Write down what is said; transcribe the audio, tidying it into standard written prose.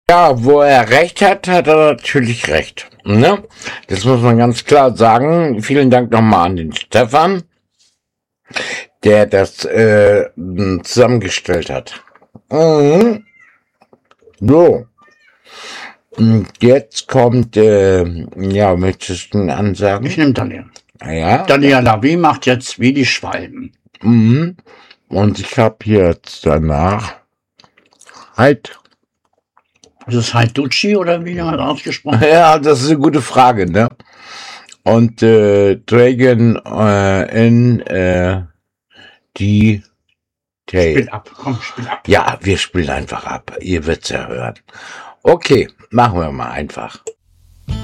Ja, wo er recht hat, hat er natürlich recht. Ne? Das muss man ganz klar sagen. Vielen Dank nochmal an den Stefan, der das zusammengestellt hat. Mhm. So. Und jetzt kommt, ja, möchtest du einen ansagen? Ich nehme Daniel. Ja. Daniel Lavie macht jetzt wie die Schwalben. Mhm. Und ich habe jetzt danach halt. Ist es Haiducci oder wie hat ausgesprochen? Ja, das ist eine gute Frage, ne? Und Dragon in die Spiel ab, komm, spiel ab. Ja, wir spielen einfach ab. Ihr wird's ja hören. Okay, machen wir mal einfach.